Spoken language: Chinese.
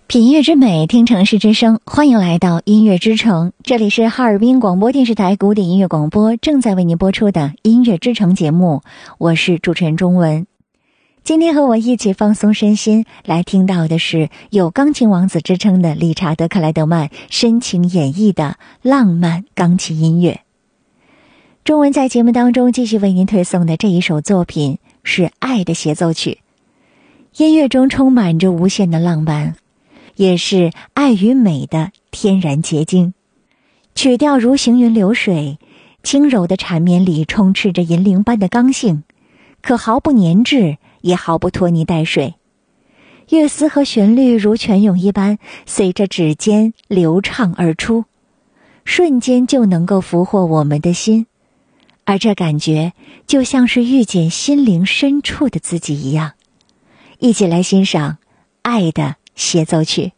品乐之美，听城市之声，欢迎来到音乐之城，这里是哈尔滨广播电视台古典音乐广播正在为您播出的音乐之城节目，我是主持人钟文。今天和我一起放松身心来听到的是有钢琴王子之称的理查德·克莱德曼深情演绎的浪漫钢琴音乐。钟文在节目当中继续为您推送的这一首作品是《爱的协奏曲》，音乐中充满着无限的浪漫，也是爱与美的天然结晶。曲调如行云流水，轻柔的缠绵里充斥着银铃般的刚性，可毫不粘滞，也毫不拖泥带水。乐思和旋律如泉涌一般随着指尖流畅而出，瞬间就能够俘获我们的心，而这感觉就像是遇见心灵深处的自己一样。一起来欣赏《爱的协奏曲》。